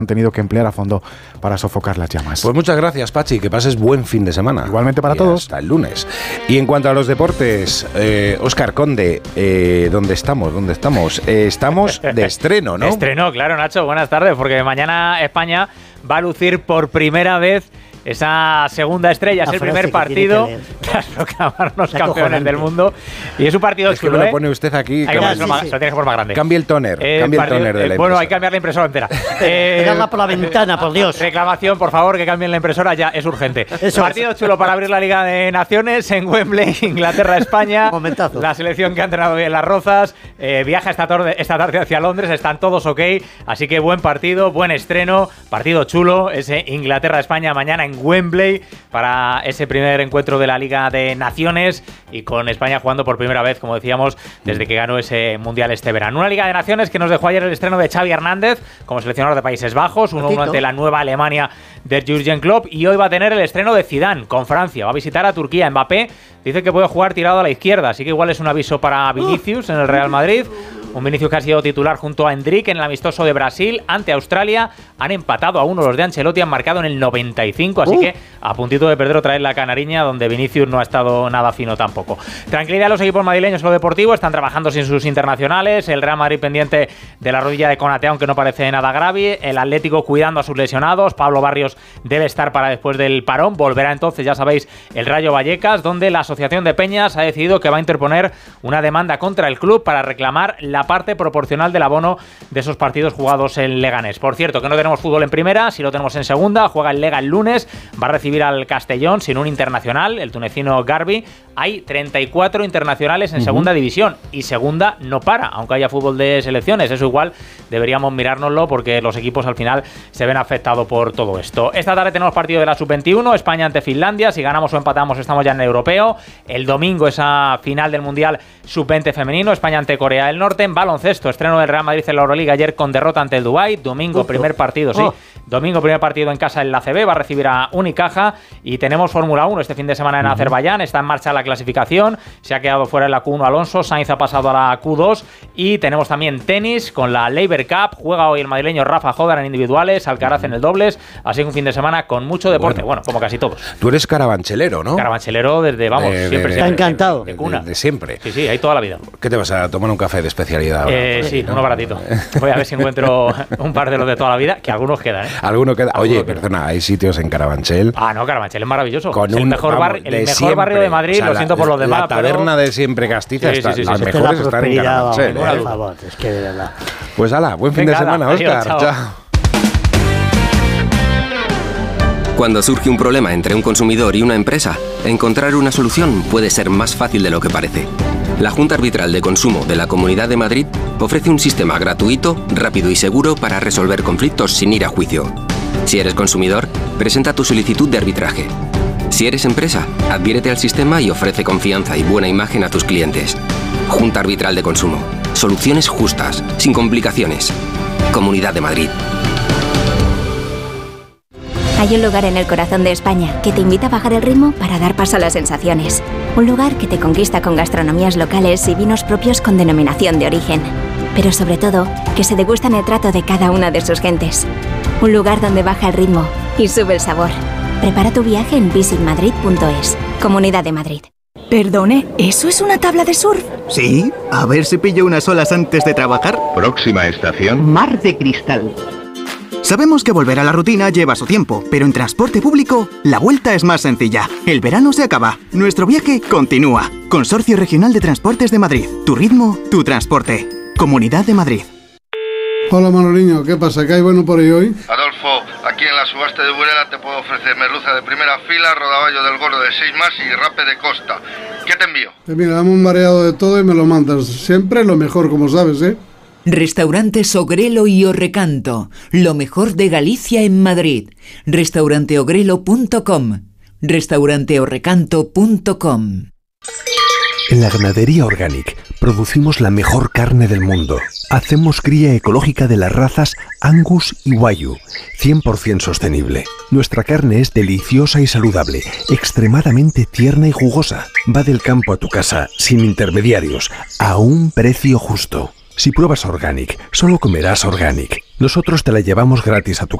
han tenido que emplear a fondo para sofocar las llamas. Pues muchas gracias, Pachi, que pases buen fin de semana. Igualmente para todos. Hasta el lunes. Y en cuanto a los deportes, Óscar Conde, ¿dónde estamos? Estamos de estreno, ¿no? De estreno, claro, Nacho, buenas tardes, porque mañana España va a lucir por primera vez esa segunda estrella, es el primer partido tras proclamarnos campeones del mundo. Y es un partido chulo, que lo pone usted aquí. Hay que ponerlo lo tienes que poner más grande. Cambie el toner, de la impresora. Bueno, hay que cambiar la impresora entera. Pegarla por la ventana, por Dios. Reclamación, por favor, que cambien la impresora, ya es urgente. Partido chulo para abrir la Liga de Naciones en Wembley, Inglaterra-España. Momentazo. La selección que ha entrenado bien las Rozas viaja esta tarde hacia Londres, están todos ok, así que buen partido, buen estreno, partido chulo, ese Inglaterra-España mañana en Wembley para ese primer encuentro de la Liga de Naciones y con España jugando por primera vez, como decíamos, desde que ganó ese Mundial este verano. Una Liga de Naciones que nos dejó ayer el estreno de Xavi Hernández como seleccionador de Países Bajos, 1-1 ante la nueva Alemania de Jürgen Klopp, y hoy va a tener el estreno de Zidane con Francia, va a visitar a Turquía. Mbappé dice que puede jugar tirado a la izquierda, así que igual es un aviso para Vinicius en el Real Madrid. Un Vinicius que ha sido titular junto a Endrick en el amistoso de Brasil ante Australia. Han empatado a 1 los de Ancelotti, han marcado en el 95, así que a puntito de perder otra vez la Canariña, donde Vinicius no ha estado nada fino tampoco. Tranquilidad a los equipos madrileños en lo deportivo, están trabajando sin sus internacionales. El Real Madrid pendiente de la rodilla de Konaté, aunque no parece nada grave. El Atlético cuidando a sus lesionados. Pablo Barrios debe estar para después del parón. Volverá entonces, ya sabéis, el Rayo Vallecas, donde la Asociación de Peñas ha decidido que va a interponer una demanda contra el club para reclamar la parte proporcional del abono de esos partidos jugados en Leganés. Por cierto, que no tenemos fútbol en primera, sí lo tenemos en segunda. Juega el Lega el lunes, va a recibir al Castellón sin un internacional, el tunecino Garbi. Hay 34 internacionales en segunda división y segunda no para, aunque haya fútbol de selecciones. Eso igual deberíamos mirárnoslo porque los equipos al final se ven afectados por todo esto. Esta tarde tenemos partido de la Sub-21, España ante Finlandia. Si ganamos o empatamos estamos ya en el europeo. El domingo esa final del Mundial Sub-20 femenino, España ante Corea del Norte. En baloncesto, estreno del Real Madrid en la Euroliga ayer con derrota ante el Dubái. Domingo primer partido, domingo primer partido en casa en la ACB, va a recibir a Unicaja. Y tenemos Fórmula 1 este fin de semana en Azerbaiyán. Está en marcha la clasificación, se ha quedado fuera en la Q1 Alonso, Sainz ha pasado a la Q2. Y tenemos también tenis con la Laver Cup, juega hoy el madrileño Rafa Jodar en individuales, Alcaraz en el dobles, así que un fin de semana con mucho deporte, bueno como casi todos. Tú eres carabanchelero, ¿no? Carabanchelero desde, siempre. Está encantado. De cuna. De siempre. Sí, ahí toda la vida. ¿Qué te vas a tomar un café de especialidad ahora? Sí, uno baratito. Voy a ver si encuentro un par de los de toda la vida, que algunos quedan, ¿eh? Alguno queda. Oye, perdona, hay sitios en Carabanchel. No, Carabanchel es maravilloso. Con es el mejor barrio de Madrid, o sea, lo siento por los demás. La taberna de siempre castiza, sí, las mejores están en Carabanchel. Por favor, es que de verdad. Pues hala, buen fin de semana, Óscar. Chao. Cuando surge un problema entre un consumidor y una empresa, encontrar una solución puede ser más fácil de lo que parece. La Junta Arbitral de Consumo de la Comunidad de Madrid ofrece un sistema gratuito, rápido y seguro para resolver conflictos sin ir a juicio. Si eres consumidor, presenta tu solicitud de arbitraje. Si eres empresa, adhiérete al sistema y ofrece confianza y buena imagen a tus clientes. Junta Arbitral de Consumo. Soluciones justas, sin complicaciones. Comunidad de Madrid. Hay un lugar en el corazón de España que te invita a bajar el ritmo para dar paso a las sensaciones. Un lugar que te conquista con gastronomías locales y vinos propios con denominación de origen. Pero sobre todo, que se degusta en el trato de cada una de sus gentes. Un lugar donde baja el ritmo y sube el sabor. Prepara tu viaje en visitmadrid.es. Comunidad de Madrid. Perdone, ¿eso es una tabla de surf? Sí, a ver si pillo unas olas antes de trabajar. Próxima estación. Mar de Cristal. Sabemos que volver a la rutina lleva su tiempo, pero en transporte público la vuelta es más sencilla. El verano se acaba, nuestro viaje continúa. Consorcio Regional de Transportes de Madrid. Tu ritmo, tu transporte. Comunidad de Madrid. Hola Manoliño, ¿qué pasa? ¿Qué hay bueno por ahí hoy? Adolfo, aquí en la subasta de Burela te puedo ofrecer merluza de primera fila, rodaballo del gordo de 6 más y rape de costa. ¿Qué te envío? Mira, dame un mareado de todo y me lo mandas. Siempre lo mejor, como sabes, ¿eh? Restaurantes Ogrelo y Orrecanto, lo mejor de Galicia en Madrid. Restauranteogrelo.com, restauranteorrecanto.com. En la Ganadería Organic producimos la mejor carne del mundo. Hacemos cría ecológica de las razas Angus y Wagyu, 100% sostenible. Nuestra carne es deliciosa y saludable, extremadamente tierna y jugosa. Va del campo a tu casa, sin intermediarios, a un precio justo. Si pruebas Organic, solo comerás Organic. Nosotros te la llevamos gratis a tu